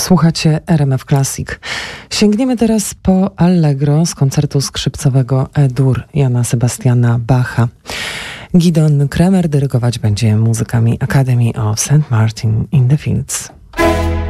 Słuchacie RMF Classic. Sięgniemy teraz po Allegro z koncertu skrzypcowego E-dur Jana Sebastiana Bacha. Gidon Kremer dyrygować będzie muzykami Academy of St. Martin in the Fields.